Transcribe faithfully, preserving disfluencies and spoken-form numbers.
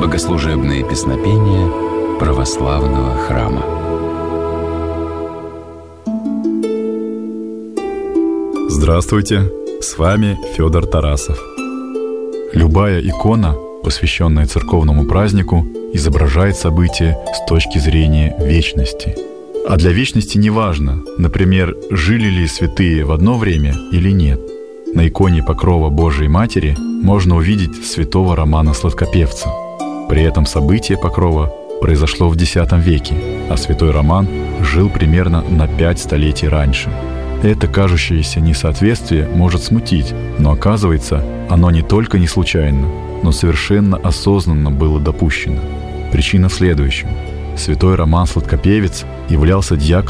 Богослужебные песнопения православного храма. Здравствуйте, с вами Федор Тарасов. Любая икона, посвященная церковному празднику, изображает событие с точки зрения вечности. А для вечности не важно, например, жили ли святые в одно время или нет. На иконе Покрова Божией Матери можно увидеть святого Романа Сладкопевца. При этом событие Покрова произошло в десятом веке, а святой Роман жил примерно на пять столетий раньше. Это кажущееся несоответствие может смутить, но оказывается, оно не только не случайно, но совершенно осознанно было допущено. Причина в следующем. Святой Роман Сладкопевец являлся диаконом